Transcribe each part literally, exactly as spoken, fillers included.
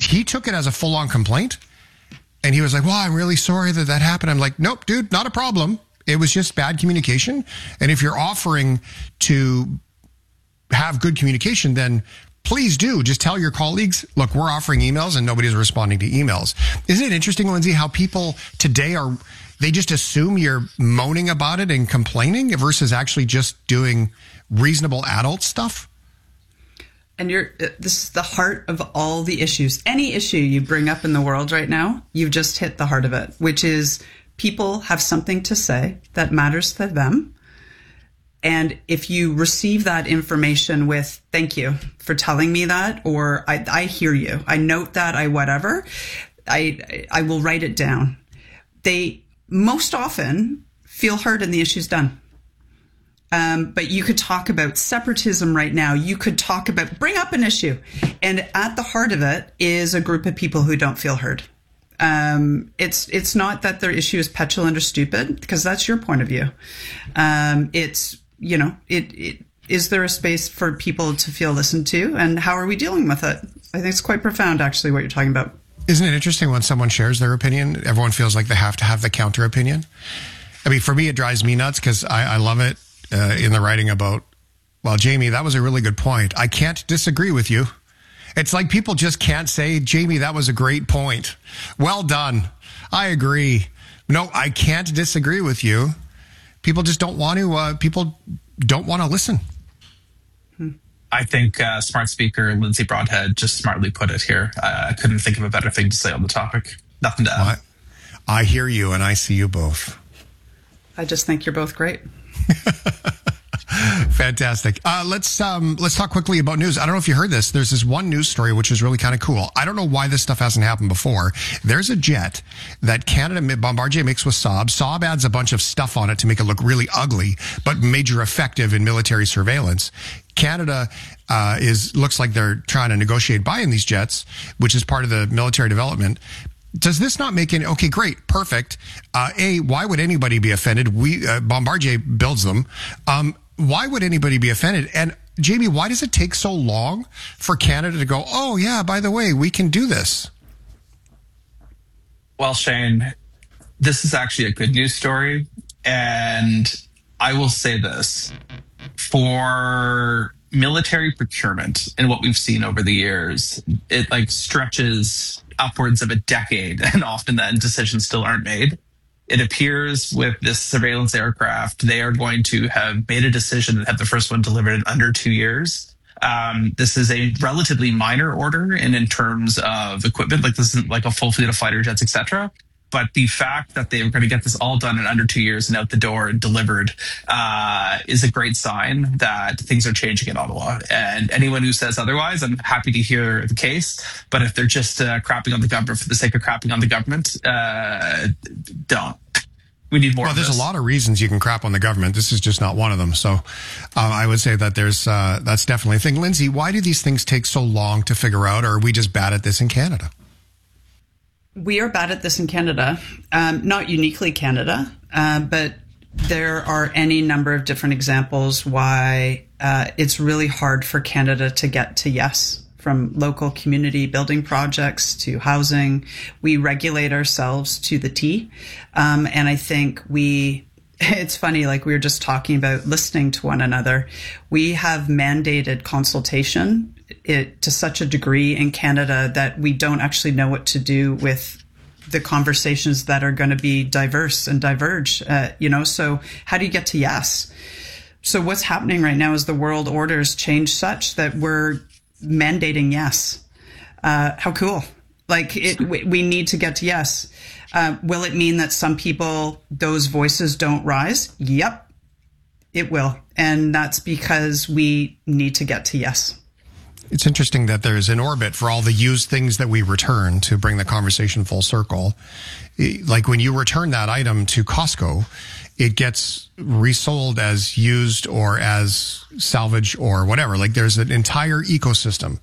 he took it as a full-on complaint. And he was like, well, I'm really sorry that that happened. I'm like, nope, dude, not a problem. It was just bad communication. And if you're offering to have good communication, then please do. Just tell your colleagues, look, we're offering emails and nobody's responding to emails. Isn't it interesting, Lindsay, how people today are, they just assume you're moaning about it and complaining versus actually just doing reasonable adult stuff? And you're, this is the heart of all the issues. Any issue you bring up in the world right now, you've just hit the heart of it, which is people have something to say that matters to them. And if you receive that information with, thank you for telling me that, or I, I hear you, I note that, I whatever, I, I will write it down. They most often feel heard and the issue's done. Um, but you could talk about separatism right now. You could talk about, bring up an issue. And at the heart of it is a group of people who don't feel heard. Um, it's, it's not that their issue is petulant or stupid, because that's your point of view. Um, it's, you know, it, it, is there a space for people to feel listened to, and how are we dealing with it? I think it's quite profound, actually, what you're talking about. Isn't it interesting when someone shares their opinion, everyone feels like they have to have the counter opinion? I mean, for me, it drives me nuts because I, I love it. Uh, in the writing about, well, Jamie, that was a really good point. I can't disagree with you. It's like people just can't say, Jamie, that was a great point. Well done. I agree. No, I can't disagree with you. People just don't want to, uh, people don't want to listen. I think uh, smart speaker Lindsay Broadhead just smartly put it here. Uh, I couldn't think of a better thing to say on the topic. Nothing to add. Well, I, I hear you and I see you both. I just think you're both great. Fantastic. Uh, let's um, let's talk quickly about news. I don't know if you heard this. There's this one news story which is really kind of cool. I don't know why this stuff hasn't happened before. There's a jet that Canada Bombardier makes with Saab. Saab adds a bunch of stuff on it to make it look really ugly, but major effective in military surveillance. Canada uh, is looks like they're trying to negotiate buying these jets, which is part of the military development. Does this not make any... Okay, great, perfect. Uh, A, why would anybody be offended? We uh, Bombardier builds them. Um, why would anybody be offended? And Jamie, why does it take so long for Canada to go, oh yeah, by the way, we can do this? Well, Shane, this is actually a good news story. And I will say this. For military procurement and what we've seen over the years, it like stretches upwards of a decade, and often then decisions still aren't made. It appears with this surveillance aircraft, they are going to have made a decision and have the first one delivered in under two years. Um, this is a relatively minor order, and in terms of equipment, like this isn't like a full fleet of fighter jets, et cetera. But the fact that they were going to get this all done in under two years and out the door and delivered uh, is a great sign that things are changing in Ottawa. And anyone who says otherwise, I'm happy to hear the case. But if they're just uh, crapping on the government for the sake of crapping on the government, uh, don't. We need more. Well, of there's this. a lot of reasons you can crap on the government. This is just not one of them. So uh, I would say that there's uh, that's definitely a thing. Lindsay, why do these things take so long to figure out? Or are we just bad at this in Canada? We are bad at this in Canada, um, not uniquely Canada, uh, but there are any number of different examples why uh, it's really hard for Canada to get to yes, from local community building projects to housing. We regulate ourselves to the T. Um, and I think we, it's funny, like we were just talking about listening to one another. We have mandated consultation it to such a degree in Canada that we don't actually know what to do with the conversations that are going to be diverse and diverge, uh, you know, so how do you get to yes? So what's happening right now is the world orders change such that we're mandating yes. Uh, how cool. Like it, we, we need to get to yes. Uh, will it mean that some people, those voices don't rise? Yep, it will. And that's because we need to get to yes. It's interesting that there's an orbit for all the used things that we return to bring the conversation full circle. Like when you return that item to Costco, it gets resold as used or as salvage or whatever. Like there's an entire ecosystem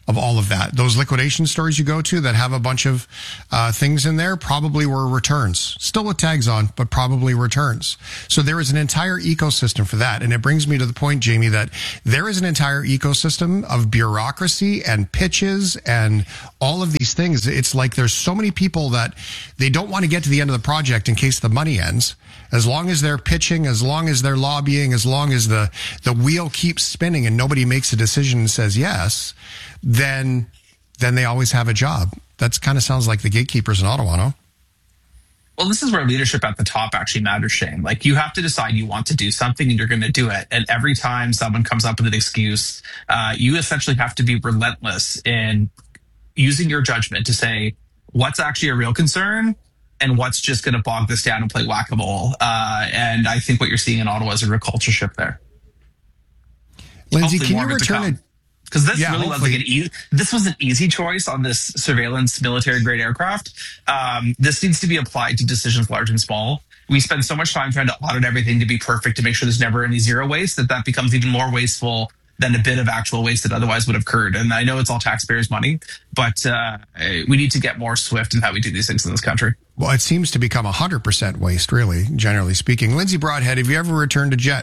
of all of that. Those liquidation stores you go to that have a bunch of uh, things in there probably were returns, still with tags on, but probably returns. So there is an entire ecosystem for that. And it brings me to the point, Jamie, that there is an entire ecosystem of bureaucracy and pitches and all of these things. It's like there's so many people that they don't want to get to the end of the project in case the money ends. As long as they're pitching, as long as they're lobbying, as long as the, the wheel keeps spinning and nobody makes a decision and says yes, then then they always have a job. That kind of sounds like the gatekeepers in Ottawa, no? Well, this is where leadership at the top actually matters, Shane. Like, you have to decide you want to do something and you're going to do it. And every time someone comes up with an excuse, uh, you essentially have to be relentless in using your judgment to say what's actually a real concern and what's just going to bog this down and play whack-a-mole. Uh, and I think what you're seeing in Ottawa is a real culture shift there. Lindsay, can you return it? Because this Yeah, really was like an easy, this was an easy choice on this surveillance military grade aircraft. Um, this needs to be applied to decisions large and small. We spend so much time trying to audit everything to be perfect to make sure there's never any zero waste that that becomes even more wasteful than a bit of actual waste that otherwise would have occurred. And I know it's all taxpayers' money, but uh, we need to get more swift in how we do these things in this country. Well, it seems to become one hundred percent waste, really, generally speaking. Lindsay Broadhead, have you ever returned a jet?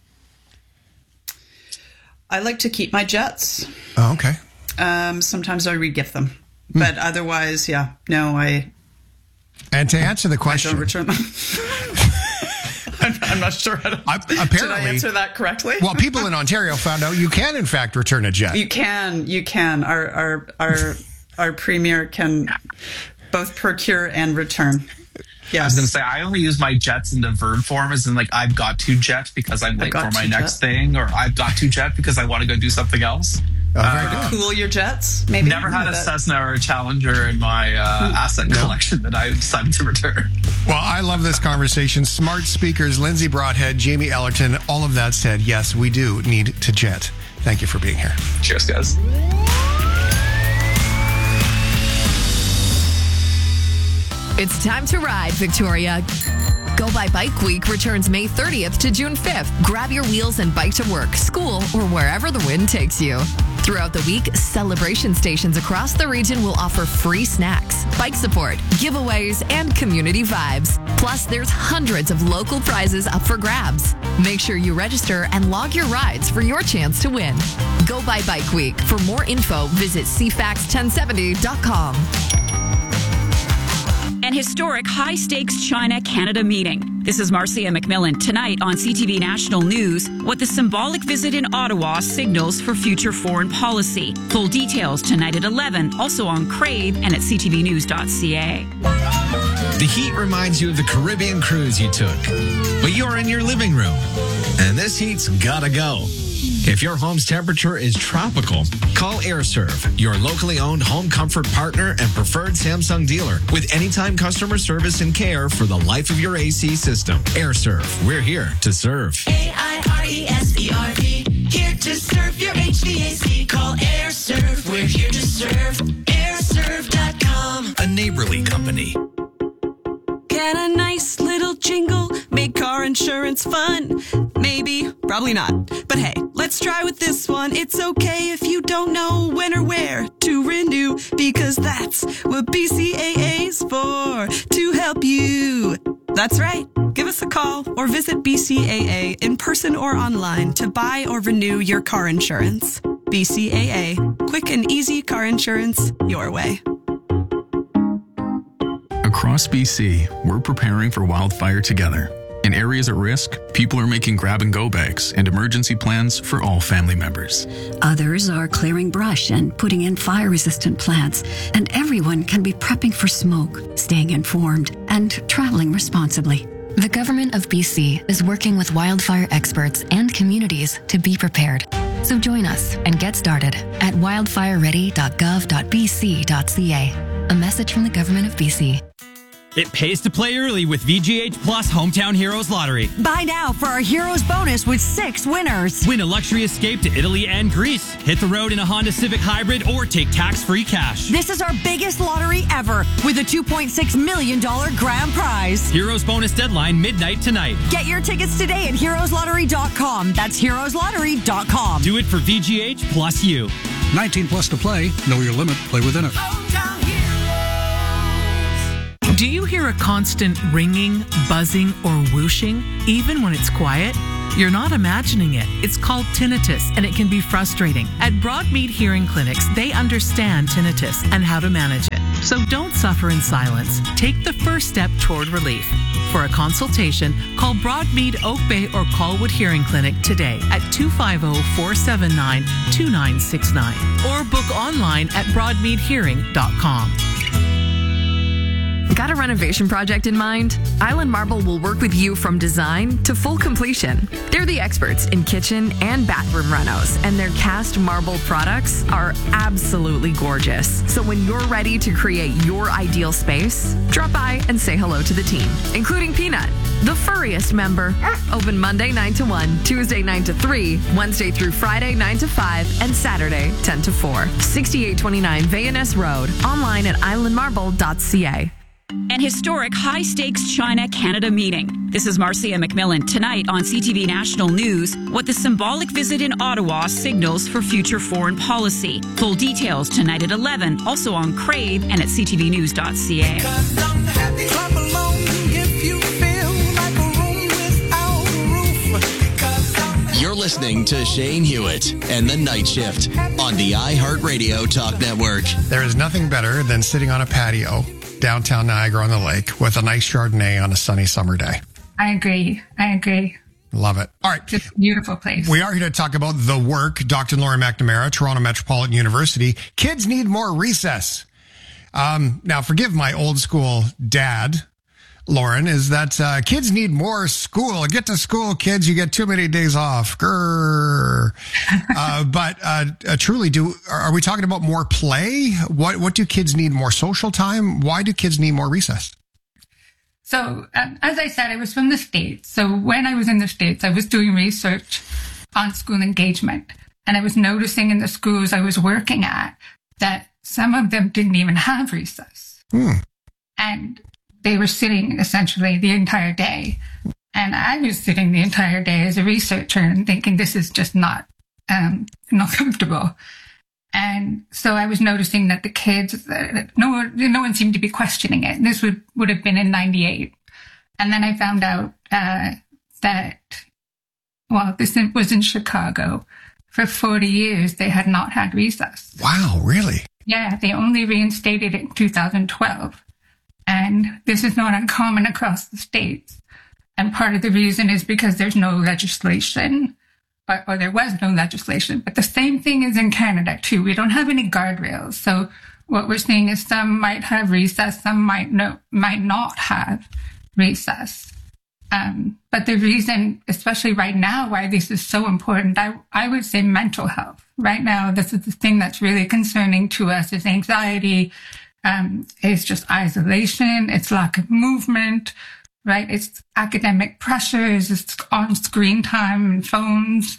I like to keep my jets. Oh, okay. Um, sometimes I re-gift them. Hmm. But otherwise, yeah, no, I... And to answer the question... I don't return them. I'm, I'm not sure how to... I, apparently, did I answer that correctly? Well, people in Ontario found out you can, in fact, return a jet. You can. You can. Our, our, our, our premier can both procure and return. Yes. I was going to say, I only use my jets in the verb form, as in like, I've got to jet because I'm late for my next jet. thing, or I've got to jet because I want to go do something else. Oh, uh, cool your jets, maybe. Never had a that. Cessna or a Challenger in my uh, asset no. collection that I decided to return. Well, I love this conversation. Smart speakers, Lindsay Broadhead, Jamie Ellerton, all of that said, yes, we do need to jet. Thank you for being here. Cheers, guys. It's time to ride, Victoria. Go By Bike Week returns May thirtieth to June fifth. Grab your wheels and bike to work, school, or wherever the wind takes you. Throughout the week, celebration stations across the region will offer free snacks, bike support, giveaways, and community vibes. Plus, there's hundreds of local prizes up for grabs. Make sure you register and log your rides for your chance to win. Go By Bike Week. For more info, visit c fax ten seventy dot com. An historic high-stakes China-Canada meeting. This is Marcia McMillan. Tonight on C T V National News, what the symbolic visit in Ottawa signals for future foreign policy. Full details tonight at eleven, also on Crave and at c t v news dot c a. The heat reminds you of the Caribbean cruise you took, but you're in your living room, and this heat's gotta go. If your home's temperature is tropical, call AirServe, your locally owned home comfort partner and preferred Samsung dealer with anytime customer service and care for the life of your A C system. AirServe, we're here to serve. A I R E S E R V, here to serve your H V A C. Call AirServe, we're here to serve. air serve dot com. A neighborly company. Get a nice little jingle, make car insurance fun. Maybe, probably not. But hey, let's try with this one. It's okay if you don't know when or where to renew, because that's what B C A A's for, to help you. That's right. Give us a call or visit B C A A in person or online to buy or renew your car insurance. B C A A, quick and easy car insurance your way. Across B C, we're preparing for wildfire together. In areas at risk, people are making grab-and-go bags and emergency plans for all family members. Others are clearing brush and putting in fire-resistant plants. And everyone can be prepping for smoke, staying informed, and traveling responsibly. The Government of B C is working with wildfire experts and communities to be prepared. So join us and get started at wildfire ready dot gov dot b c dot c a. A message from the Government of B C. It pays to play early with V G H Plus Hometown Heroes Lottery. Buy now for our Heroes bonus with six winners. Win a luxury escape to Italy and Greece. Hit the road in a Honda Civic Hybrid or take tax-free cash. This is our biggest lottery ever with a two point six million dollars grand prize. Heroes bonus deadline midnight tonight. Get your tickets today at heroes lottery dot com. That's heroes lottery dot com. Do it for V G H plus you. nineteen plus to play. Know your limit. Play within it. Do you hear a constant ringing, buzzing, or whooshing, even when it's quiet? You're not imagining it. It's called tinnitus, and it can be frustrating. At Broadmead Hearing Clinics, they understand tinnitus and how to manage it. So don't suffer in silence. Take the first step toward relief. For a consultation, call Broadmead Oak Bay or Colwood Hearing Clinic today at two five zero, four seven nine, two nine six nine or book online at broadmead hearing dot com. Got a renovation project in mind? Island Marble will work with you from design to full completion. They're the experts in kitchen and bathroom renos, and their cast marble products are absolutely gorgeous. So when you're ready to create your ideal space, drop by and say hello to the team, including Peanut, the furriest member. Open Monday nine to one, Tuesday nine to three, Wednesday through Friday nine to five, and Saturday ten to four. sixty-eight twenty-nine Vayaness Road. Online at island marble dot c a. An historic high-stakes China-Canada meeting. This is Marcia McMillan. Tonight on C T V National News, what the symbolic visit in Ottawa signals for future foreign policy. Full details tonight at eleven, also on Crave and at c t v news dot c a. You're listening to Shane Hewitt and The Night Shift on the iHeartRadio Talk Network. There is nothing better than sitting on a patio downtown Niagara on the lake with a nice Chardonnay on a sunny summer day. I agree. I agree. Love it. All right. It's a beautiful place. We are here to talk about the work. Doctor Lauren McNamara, Toronto Metropolitan University. Kids need more recess. Um, now, forgive my old school dad, Lauren, is that uh, kids need more school. Get to school, kids. You get too many days off. Grrr. uh, but uh, uh, truly, do are, are we talking about more play? What what do kids need? More social time? Why do kids need more recess? So, um, as I said, I was from the States. So when I was in the States, I was doing research on school engagement. And I was noticing in the schools I was working at that some of them didn't even have recess. Hmm. And they were sitting essentially the entire day. And I was sitting the entire day as a researcher and thinking this is just not, um, not comfortable. And so I was noticing that the kids, uh, no one, no one seemed to be questioning it. This would, would have been in ninety-eight. And then I found out, uh, that, well, this was in Chicago. For forty years, they had not had recess. Wow, really? Yeah, they only reinstated it in two thousand twelve. And this is not uncommon across the states. And part of the reason is because there's no legislation, or, or there was no legislation. But the same thing is in Canada, too. We don't have any guardrails. So what we're seeing is some might have recess, some might, no, might not have recess. Um, but the reason, especially right now, why this is so important, I, I would say mental health. Right now, this is the thing that's really concerning to us is anxiety. Um, it's just isolation, it's lack of movement, right? It's academic pressures, it's on screen time and phones.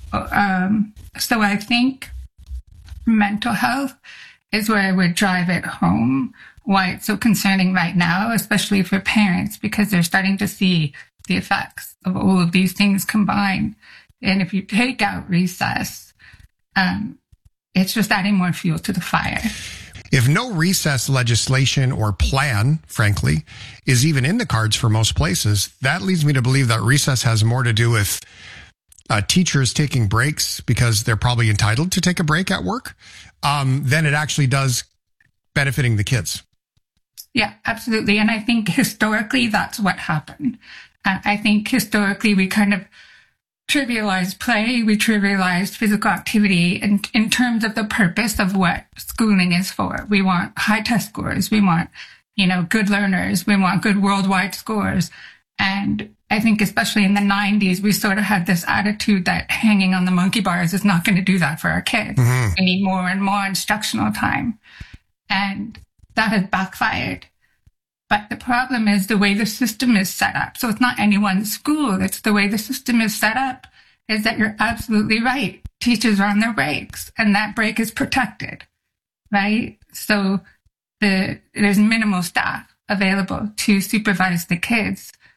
Um, so I think mental health is where I would drive it home, why it's so concerning right now, especially for parents, because they're starting to see the effects of all of these things combined. And if you take out recess, um, it's just adding more fuel to the fire. If no recess legislation or plan, frankly, is even in the cards for most places, that leads me to believe that recess has more to do with uh, teachers taking breaks because they're probably entitled to take a break at work um, than it actually does benefiting the kids. Yeah, absolutely. And I think historically that's what happened. Uh, I think historically we kind of trivialized play, we trivialized physical activity in, in terms of the purpose of what schooling is for. We want high test scores. We want, you know, good learners. We want good worldwide scores. And I think especially in the nineties, we sort of had this attitude that hanging on the monkey bars is not going to do that for our kids. Mm-hmm. We need more and more instructional time. And that has backfired. But the problem is the way the system is set up. So it's not anyone's school. It's the way the system is set up is that you're absolutely right. Teachers are on their breaks and that break is protected, right? So the, there's minimal staff available to supervise the kids.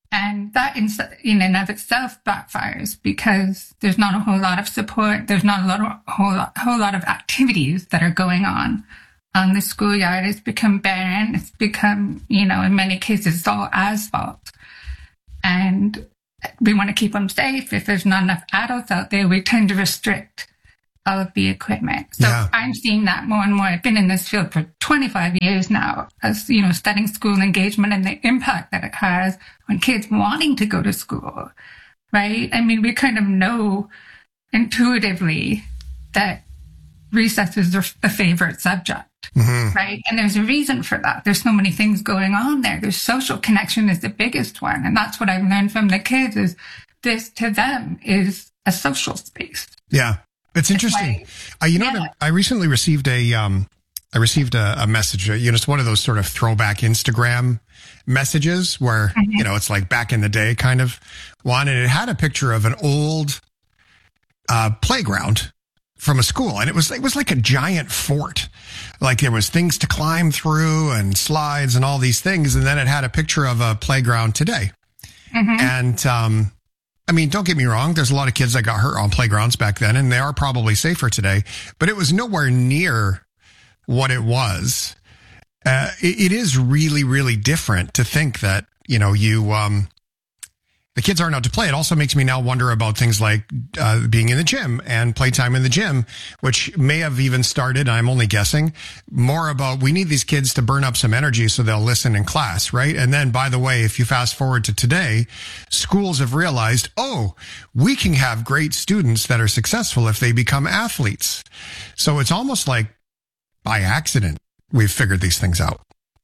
And that in, in and of itself backfires because there's not a whole lot of support. There's not a lot of, whole lot, whole lot of activities that are going on. On the schoolyard, it's become barren. It's become, you know, in many cases, it's all asphalt. And we want to keep them safe. If there's not enough adults out there, we tend to restrict all of the equipment. So yeah. I'm seeing that more and more. I've been in this field for twenty-five years now, as, you know, studying school engagement and the impact that it has on kids wanting to go to school, right? I mean, we kind of know intuitively that recesses are a favorite subject, mm-hmm. right? And there's a reason for that. There's so many things going on there. There's social connection is the biggest one. And that's what I've learned from the kids is this to them is a social space. Yeah. It's interesting. It's like, uh, you know, yeah. I recently received a, um, I received a, a message, you know, it's one of those sort of throwback Instagram messages where, mm-hmm. you know, it's like back in the day kind of one. And it had a picture of an old, uh, playground from a school. And it was, it was like a giant fort. Like there was things to climb through and slides and all these things. And then it had a picture of a playground today. Mm-hmm. And, um, I mean, don't get me wrong. There's a lot of kids that got hurt on playgrounds back then, and they are probably safer today, but it was nowhere near what it was. Uh, it, it is really, really different to think that, you know, you, um, the kids aren't out to play. It also makes me now wonder about things like uh, being in the gym and playtime in the gym, which may have even started, I'm only guessing, more about we need these kids to burn up some energy so they'll listen in class, right? And then, by the way, if you fast forward to today, schools have realized, oh, we can have great students that are successful if they become athletes. So it's almost like by accident we've figured these things out.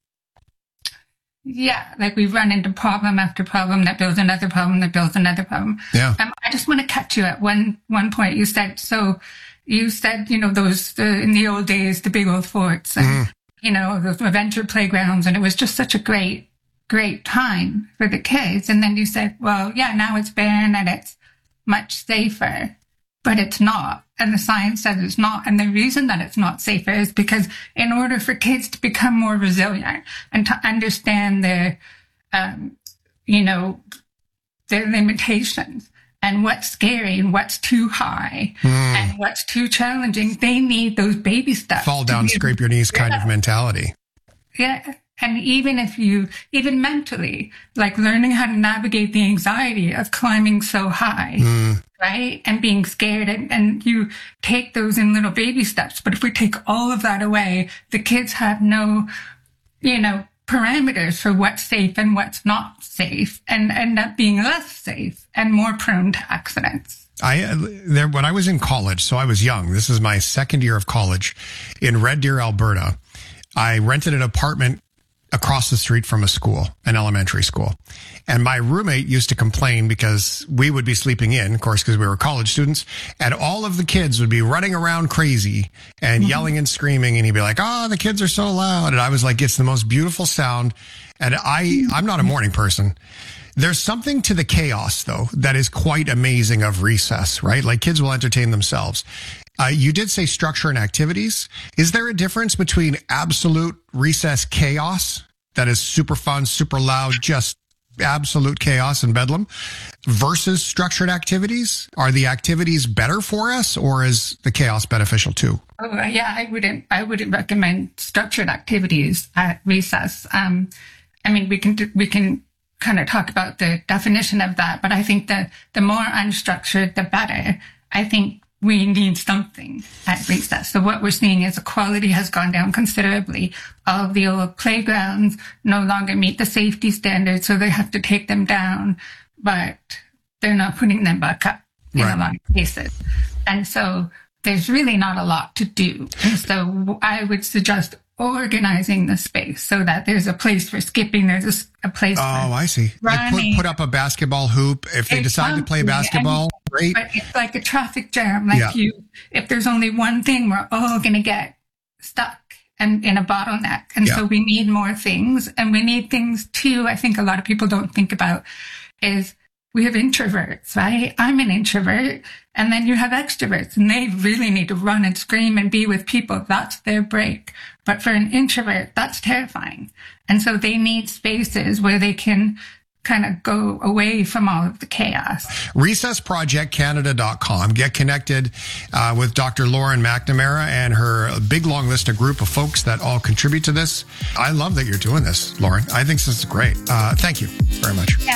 Yeah, like we run into problem after problem that builds another problem that builds another problem. Yeah. Um, I just want to cut you at one one point. You said, so you said, you know, those, uh, in the old days, the big old forts and, mm. you know, those adventure playgrounds. And it was just such a great, great time for the kids. And then you said, well, yeah, now it's barren and it's much safer, but it's not. And the science says it's not. And the reason that it's not safer is because in order for kids to become more resilient and to understand their, um, you know, their limitations and what's scary and what's too high mm. and what's too challenging, they need those baby steps. Fall down, scrape your knees kind yeah. of mentality. Yeah. And even if you, even mentally, like learning how to navigate the anxiety of climbing so high, mm. right? And being scared and, and you take those in little baby steps. But if we take all of that away, the kids have no, you know, parameters for what's safe and what's not safe and end up being less safe and more prone to accidents. I, there, when I was in college, so I was young, this is my second year of college in Red Deer, Alberta. I rented an apartment across the street from a school, an elementary school. And my roommate used to complain because we would be sleeping in, of course, because we were college students, and all of the kids would be running around crazy and mm-hmm. yelling and screaming. And he'd be like, oh, the kids are so loud. And I was like, it's the most beautiful sound. And I, I'm not a morning person. There's something to the chaos, though, that is quite amazing of recess, right? Like kids will entertain themselves. Uh, you did say structure and activities. Is there a difference between absolute recess chaos that is super fun, super loud, just absolute chaos and bedlam versus structured activities? Are the activities better for us or is the chaos beneficial too? Oh, yeah, I wouldn't, I wouldn't recommend structured activities at recess. Um, I mean, we can, we can kind of talk about the definition of that, but I think that the more unstructured, the better. I think we need something at recess. So what we're seeing is the quality has gone down considerably. All of the old playgrounds no longer meet the safety standards, so they have to take them down, but they're not putting them back up in right. a lot of cases. And so there's really not a lot to do. And so I would suggest organizing the space so that there's a place for skipping, there's a, a place oh, for I see. Like put, put up a basketball hoop. If they decide to play basketball, and, great. But it's like a traffic jam. Like yeah. you, if there's only one thing, we're all going to get stuck and in a bottleneck. And yeah. so we need more things. And we need things too, I think a lot of people don't think about is we have introverts, right? I'm an introvert. And then you have extroverts and they really need to run and scream and be with people. That's their break. But for an introvert, that's terrifying. And so they need spaces where they can kind of go away from all of the chaos. recess project canada dot com. Get connected uh, with Doctor Lauren McNamara and her big long list of group of folks that all contribute to this. I love that you're doing this, Lauren. I think this is great. Uh, thank you very much. Yeah.